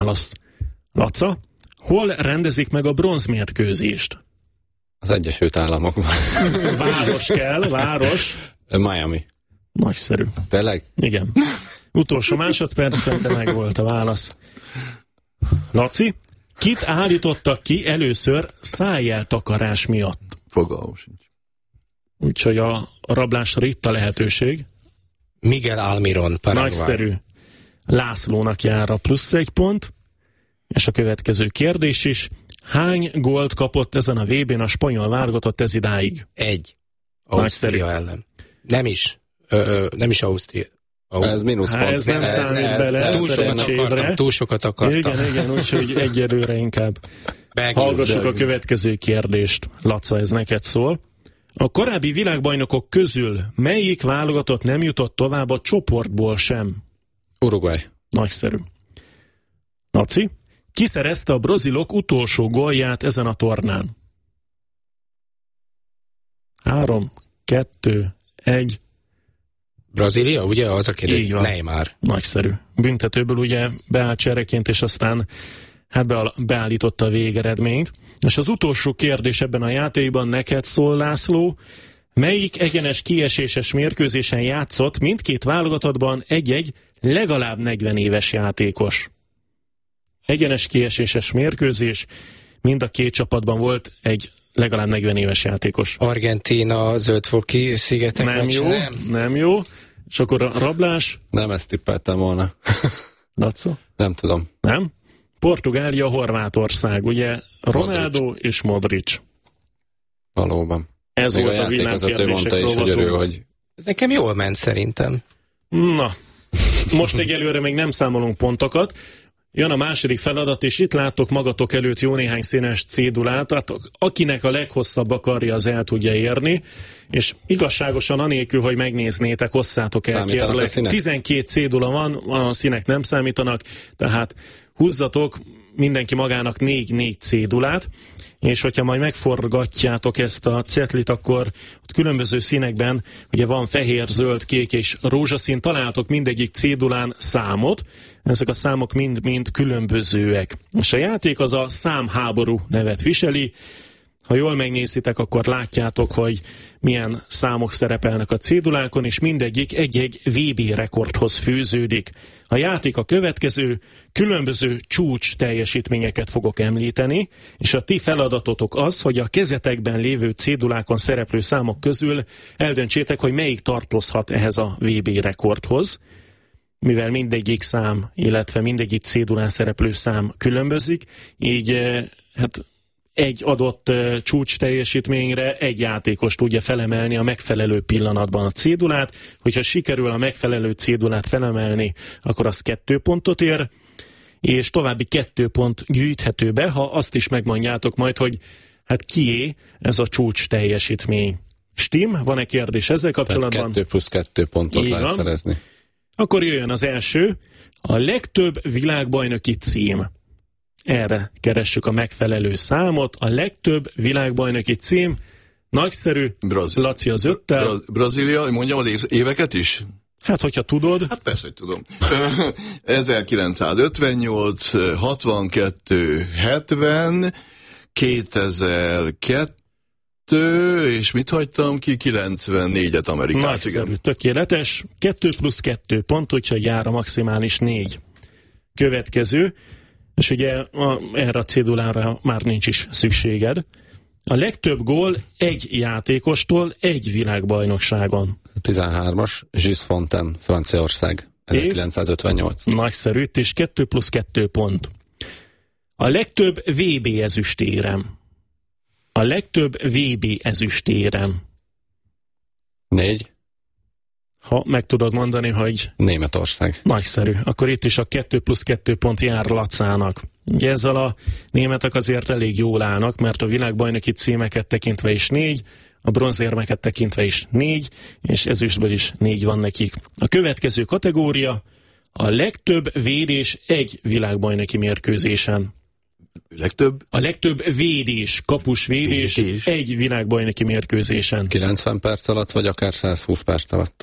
választ. Laca, hol rendezik meg a bronzmérkőzést? Az Egyesült Államokban. Város kell, város. Miami. Nagyszerű. Tényleg? Igen. Utolsó másodpercben, de meg volt a válasz. Laci, kit állítottak ki először szájeltakarás miatt? Fogalmam sincs. Úgyhogy a rablásra itt a lehetőség. Miguel Almiron, Paraguay. Nagyszerű. Lászlónak jár a plusz 1 pont. És a következő kérdés is. Hány gólt kapott ezen a VB-n a spanyol válogatott ez idáig? 1. Nagyszerű. Ausztria ellen. Nem is Ausztria. Ez mínusz pont. Ez nem számít bele. Túl sokat akartam. Igen, úgyhogy egyelőre inkább hallgassuk a következő kérdést. Laca, ez neked szól. A korábbi világbajnokok közül melyik válogatott nem jutott tovább a csoportból sem? Uruguay. Nagyszerű. Laci, ki szerezte a brazilok utolsó gólját ezen a tornán? 3, 2, 1. Brazília, ugye? Az a kérdés. Így van. Neymar. Nagyszerű. Büntetőből ugye beállt csereként, és aztán beállította a végeredményt. És az utolsó kérdés ebben a játékban neked szól, László. Melyik egyenes kieséses mérkőzésen játszott mindkét válogatottban egy-egy legalább 40 éves játékos? Egyenes kieséses mérkőzés, mind a két csapatban volt egy legalább 40 éves játékos. Argentína, Zöldfoki szigetek. Nem jó. És akkor a rablás? Nem ezt tippeltem volna. Laca? Nem tudom. Nem? Portugália, Horvátország, ugye Ronaldo és Modric. Valóban. Ez még volt a játékvezető mondta is, hogy örül, hogy... Ez nekem jól ment szerintem. Na, most egyelőre még nem számolunk pontokat. Jön a második feladat, és itt láttok magatok előtt jó néhány színes cédulát, tehát akinek a leghosszabb akarja, az el tudja érni, és igazságosan anélkül, hogy megnéznétek, osszátok el, kérlek. 12 cédula van, a színek nem számítanak, tehát húzzatok mindenki magának 4 cédulát, és hogyha majd megforgatjátok ezt a cetlit, akkor ott különböző színekben, ugye van fehér, zöld, kék és rózsaszín, találtok mindegyik cédulán számot, ezek a számok mind különbözőek. És a játék az a számháború nevet viseli. Ha jól megnézitek, akkor látjátok, hogy milyen számok szerepelnek a cédulákon, és mindegyik egy-egy VB rekordhoz fűződik. A játék a következő, különböző csúcs teljesítményeket fogok említeni, és a ti feladatotok az, hogy a kezetekben lévő cédulákon szereplő számok közül eldöntsétek, hogy melyik tartozhat ehhez a VB rekordhoz, mivel mindegyik szám, illetve mindegyik cédulán szereplő szám különbözik, így egy adott csúcs teljesítményre egy játékos tudja felemelni a megfelelő pillanatban a cédulát. Hogyha sikerül a megfelelő cédulát felemelni, akkor az 2 pontot ér, és további 2 pont gyűjthető be, ha azt is megmondjátok majd, hogy hát kié ez a csúcs teljesítmény. Stim, van-e kérdés ezzel kapcsolatban? 2 + 2 pontot lehet szerezni. Akkor jöjjön az első. A legtöbb világbajnoki cím. Erre keressük a megfelelő számot. A legtöbb világbajnoki cím. Nagyszerű. Laci az 5-tel. Brazília, mondjam az éveket is? Hát, hogyha tudod. Hát persze, hogy tudom. 1958, 62, 70, 2002, és mit hagytam ki? 94-et Amerikát. Nagyszerű, igen. Tökéletes. 2 + 2 pont, úgyhogy jár a maximális 4. Következő, és ugye erre a cédulára már nincs is szükséged. A legtöbb gól egy játékostól egy világbajnokságon. 13-as, Gilles Fontaine, Franciaország, 1958. Nagyszerű, és 2 + 2 pont. A legtöbb VB ezüstérem. A legtöbb VB ezüstérem. 4. Ha meg tudod mondani, hogy... Németország. Nagyszerű. Akkor itt is a 2 + 2 pont jár Lacának. Ugye ezzel a németek azért elég jól állnak, mert a világbajnoki címeket tekintve is 4, a bronzérmeket tekintve is 4, és ezüstből is 4 van nekik. A következő kategória a legtöbb védés egy világbajnoki mérkőzésen. A legtöbb védés, kapus védés egy világbajnoki mérkőzésen. 90 perc alatt, vagy akár 120 perc alatt?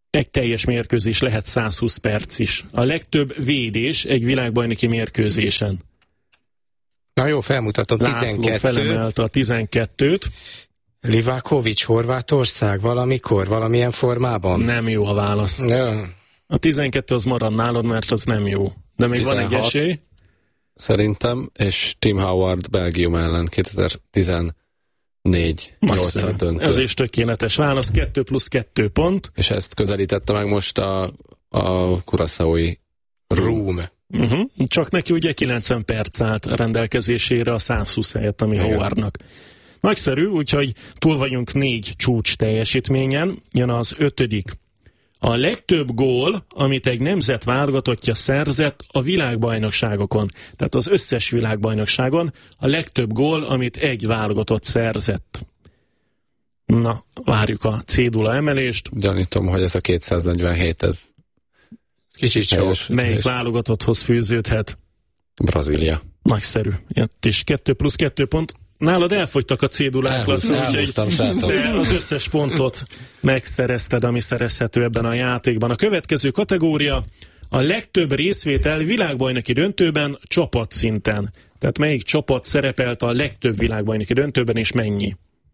egy teljes mérkőzés lehet 120 perc is. A legtöbb védés egy világbajnoki mérkőzésen. Na jó, felmutatom. László 12. felemelte a 12-t. Livakovics, Horvátország, valamikor, valamilyen formában? Nem jó a válasz. Ja. A 12 az marad nálad, mert az nem jó. De még 16. van egy esély. Szerintem, és Tim Howard Belgium ellen 2014 8 döntő. Ez is tökéletes válasz, 2+2 pont. És ezt közelítette meg most a Curaçaói Room. Csak neki ugye 90 perc állt rendelkezésére a 120 helyett, ami Howardnak. Nagyszerű, úgyhogy túl vagyunk 4 csúcs teljesítményen. Jön az 5. A legtöbb gól, amit egy nemzet válogatottja szerzett a világbajnokságokon. Tehát az összes világbajnokságon a legtöbb gól, amit egy válogatott szerzett. Na, várjuk a cédula emelést. Gyanítom, hogy ez a 247, ez kicsit sok. Melyik válogatotthoz fűződhet? Brazília. Nagyszerű. Itt is 2+2 pont. Nálad elfogytak a cédulák, Laci, de az összes pontot megszerezted, ami szerezhető ebben a játékban. A következő kategória a legtöbb részvétel világbajnoki döntőben csapatszinten. Tehát melyik csapat szerepelt a legtöbb világbajnoki döntőben, és mennyi?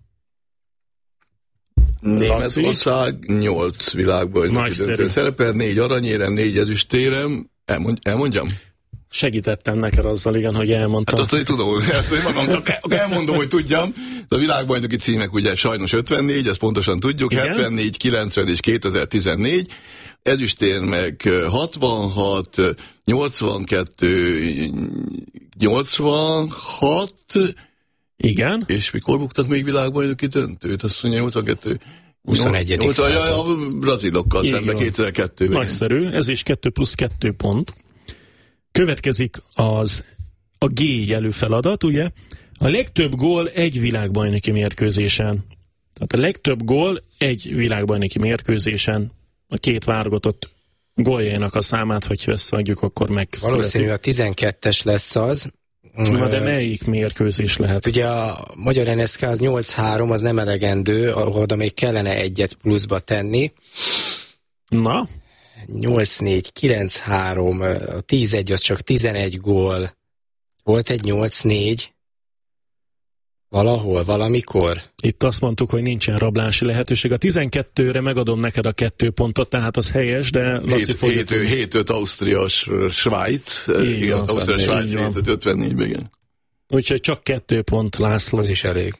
Németország 8 világbajnoki döntő szerepel, 4 aranyérem, 4 ezüstérem. Elmondjam? Segítettem neked azzal, igen, hogy elmondtam. Hát azt, hogy tudom, ezt magam elmondom, hogy tudjam. De a világbajnoki címek ugye sajnos 54, ezt pontosan tudjuk, igen? 74, 90 és 2014. Ezüstér meg 66, 82, 86. Igen. És mikor buktak még világbajnoki döntőt? Azt mondja, 82. 21. A brazilokkal szemben 2002-ben. Nagyszerű, ez is 2+2 pont. Következik a G jelű feladat, ugye? A legtöbb gól egy világbajnoki mérkőzésen. Tehát a legtöbb gól egy világbajnoki mérkőzésen. A két válogatott góljainak a számát, hogyha összeadjuk, akkor megszületik. Valószínűleg a 12-es lesz az. Na de melyik mérkőzés lehet? Ugye a magyar NSK az 8-3, az nem elegendő, oda még kellene egyet pluszba tenni. Na? 8-4, 9-3, a 10-1 az csak 11 gól. Volt egy 8-4 valahol, valamikor? Itt azt mondtuk, hogy nincsen rablási lehetőség. A 12-re megadom neked a 2 pontot, tehát az helyes, de Laci 7-5 Ausztria, Svájc. Igen, Ausztria, Svájc 7-5-54-ben, igen. Úgyhogy csak 2 pont, László. Az is elég.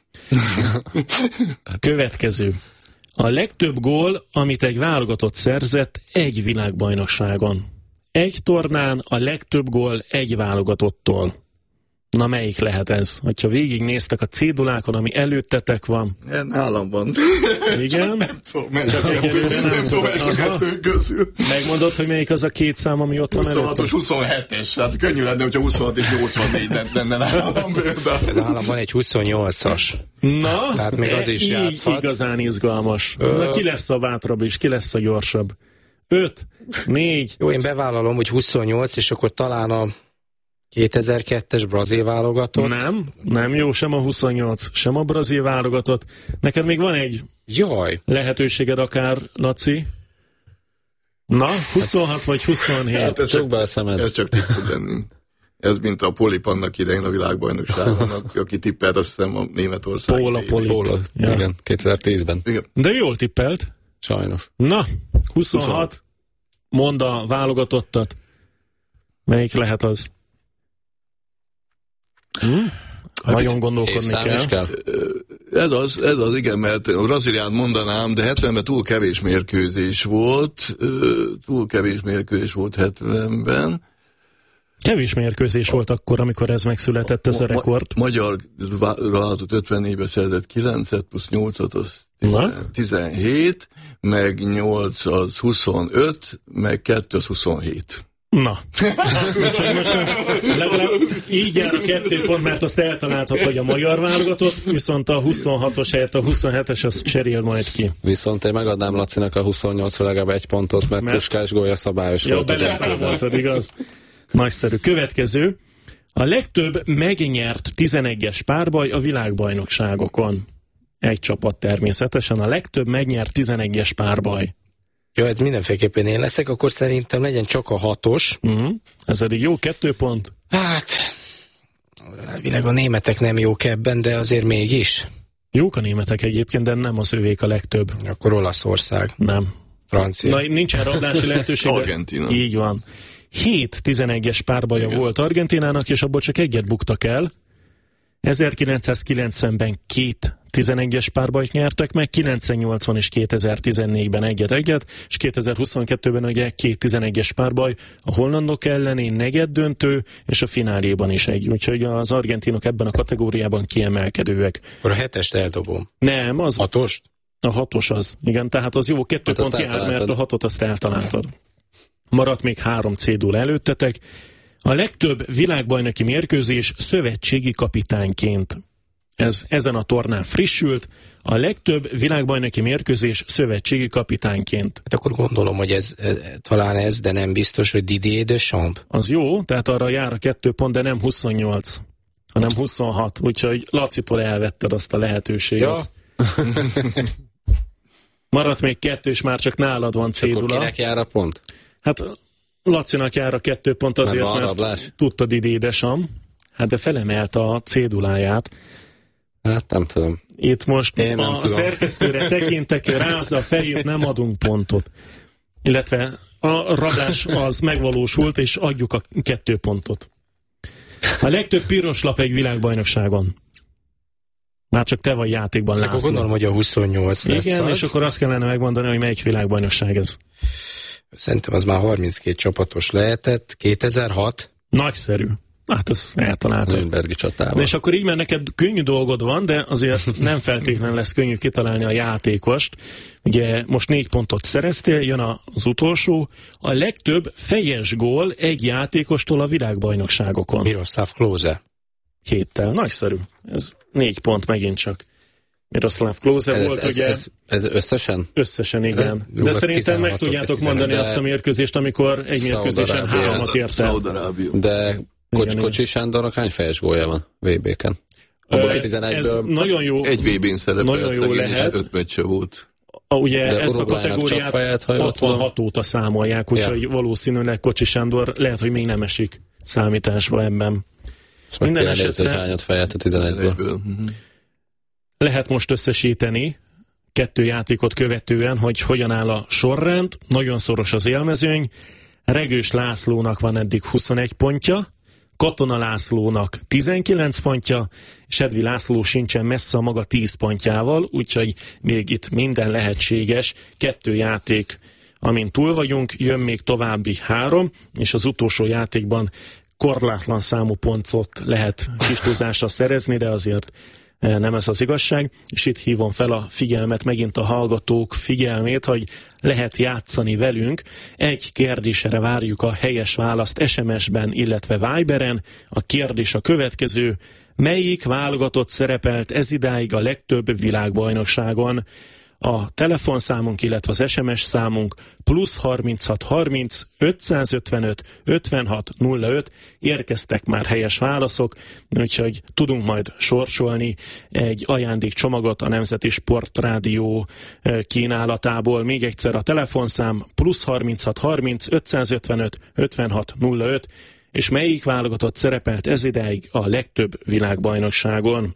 Következő. A legtöbb gól, amit egy válogatott szerzett egy világbajnokságon. Egy tornán a legtöbb gól egy válogatottól. Na melyik lehet ez? Hogyha végignéztek a cédulákon, ami előttetek van. Nálam van. Igen? Nem tudom, melyik a kettő közül. Megmondod, hogy melyik az a két szám, ami ott van előttem? 26-os, 27-es. Hát könnyű lenne, hogyha 26 és 84 lenne nálam például. Nálam van egy 28-as. Na, tehát még az is játszhat. Igazán izgalmas. Na, ki lesz a bátrabb és ki lesz a gyorsabb? 5, 4. Jó, én bevállalom, hogy 28, és akkor talán a 2002-es brazil válogatott. Nem jó, sem a 28, sem a brazil válogatott. Neked még van egy lehetőséged akár, Laci. Na, 26 vagy 27. Hát ez csak be a szemed. Ez csak tipped lenni. Ez mint a Polip annak idején a világbajnokságon, aki tippelt, azt hiszem a Németország. Póla. Ja. Igen, 2010-ben. Igen. De jól tippelt. Sajnos. Na, 26. Mondd a válogatottat. Melyik lehet az? Nagyon gondolkodni kell. Ez az, igen, mert a Brazíliát mondanám, de 70-ben túl kevés mérkőzés volt. 70-ben. Kevés mérkőzés volt akkor, amikor ez megszületett, ez a rekord. Magyar vállalatot 54-ben szerzett 9-et, plusz 8-at, az 17, meg 8 az 25, meg 2 az 27. Na, úgyhogy most legalább így jár a 2 pont, mert azt eltaláltad, hogy a magyar válogatott, viszont a 26-os helyett a 27-es az cserél majd ki. Viszont én megadnám Lacinak a 28-ra legalább 1 pontot, mert Puskás gólya szabályos volt. Jó, beleszámoltad, igaz? Nagyszerű. Következő. A legtöbb megnyert 11-es párbaj a világbajnokságokon. Egy csapat természetesen. A legtöbb megnyert 11-es párbaj. Jó, ez mindenféleképpen én leszek, akkor szerintem legyen csak a 6-os. Ez eddig jó, 2 pont. Hát, elvileg a németek nem jók ebben, de azért mégis. Jók a németek egyébként, de nem az övék a legtöbb. Akkor Olaszország. Nem. Francia. Na, nincsen rablási lehetőség. Argentína. Így van. 7 11-es párbaja volt Argentínának, és abból csak egyet buktak el. 1990-ben 2 11-es párbajt nyertek meg, 98-ban és 2014-ben egyet, és 2022-ben ugye 2 11-es párbaj, a hollandok elleni negyeddöntő, és a fináléban is egy. Úgyhogy az argentinok ebben a kategóriában kiemelkedőek. Akkor a 7-est eldobom. Nem, az... 6-ost? A 6-os az. Igen, tehát az jó, 2 pont jár, mert a 6-ot azt eltaláltad. Maradt még 3 cédula előttetek. A legtöbb világbajnoki mérkőzés szövetségi kapitányként. Ez ezen a tornán frissült. A legtöbb világbajnoki mérkőzés szövetségi kapitányként. Hát akkor gondolom, hogy ez talán ez, de nem biztos, hogy Didier Deschamps. Az jó, tehát arra jár a 2 pont, de nem 28, hanem 26. Úgyhogy Lacitól elvetted azt a lehetőséget. Ja. Maradt még 2, és már csak nálad van cédula. Akkor kinek jár a pont? Hát Lacinak jár a 2 pont azért, mert tudta Didier Deschamps, hát de felemelte a céduláját. Hát nem tudom. Itt most a szerkesztőre tekintek, rázza a fejét, nem adunk pontot. Illetve a rablás az megvalósult, és adjuk a 2 pontot. A legtöbb piros lap egy világbajnokságon. Már csak te vagy játékban, László. Akkor gondolom, hogy a 28 lesz. Igen, az. És akkor azt kellene megmondani, hogy melyik világbajnokság ez. Szerintem az már 32 csapatos lehetett. 2006? Nagyszerű. Hát ezt eltaláltad. Nürnbergi csatával. És akkor így, mert neked könnyű dolgod van, de azért nem feltétlenül lesz könnyű kitalálni a játékost. Ugye most 4 pontot szereztél, jön az utolsó. A legtöbb fejes gól egy játékostól a világbajnokságokon. Miroslav Klose. 7-tel. Nagyszerű. Ez 4 pont megint csak. Miroslav Klose volt, ugye? Ez összesen? Összesen, igen. De szerintem meg tudjátok mondani azt a mérkőzést, amikor egy mérkőzésen 3-at ért el. De Kocsi Sándornak hány fejes gólja van VB-ken? Ez nagyon jó. Egy VB-n szerepelt, nagyon jó lehet. 5 meccse volt. Ugye ezt a kategóriát 66 óta számolják, úgyhogy valószínűleg Kocsi Sándor lehet, hogy még nem esik számításba ebben. Minden esetre hányat fejelt a 11-ből. Lehet most összesíteni 2 játékot követően, hogy hogyan áll a sorrend. Nagyon szoros az élmezőny. Regős Lászlónak van eddig 21 pontja, Katona Lászlónak 19 pontja, és Edvi László sincsen messze a maga 10 pontjával, úgyhogy még itt minden lehetséges. 2 játék, amin túl vagyunk, jön még további 3, és az utolsó játékban korlátlan számú pontot lehet kis túlzásra szerezni, de azért nem ez az igazság, és itt hívom fel a figyelmet, megint a hallgatók figyelmét, hogy lehet játszani velünk. Egy kérdésre várjuk a helyes választ SMS-ben, illetve Viberen. A kérdés a következő: melyik válogatott szerepelt ezidáig a legtöbb világbajnokságon? A telefonszámunk, illetve az SMS számunk +36 30 555 56 05. Érkeztek már helyes válaszok, úgyhogy tudunk majd sorsolni egy ajándékcsomagot a Nemzeti Sportrádió kínálatából. Még egyszer a telefonszám +36 30 555 56 05, és melyik válogatott szerepelt ezidáig a legtöbb világbajnokságon?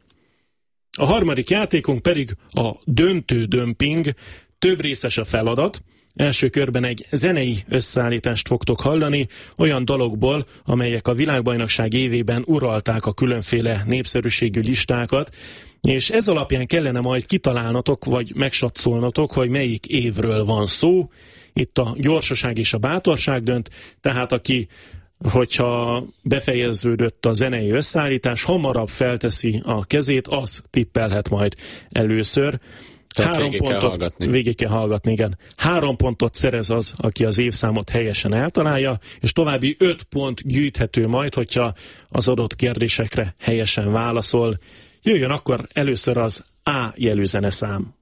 A harmadik játékunk pedig a döntő dömping. Több részes a feladat. Első körben egy zenei összeállítást fogtok hallani olyan dalokból, amelyek a világbajnokság évében uralták a különféle népszerűségű listákat, és ez alapján kellene majd kitalálnatok, vagy megsatszolnatok, hogy melyik évről van szó. Itt a gyorsaság és a bátorság dönt, tehát hogyha befejeződött a zenei összeállítás, hamarabb felteszi a kezét, az tippelhet majd először. Tehát végig kell hallgatni, igen. 3 pontot szerez az, aki az évszámot helyesen eltalálja, és további 5 pont gyűjthető majd, hogyha az adott kérdésekre helyesen válaszol. Jöjjön akkor először az A jelű zeneszám.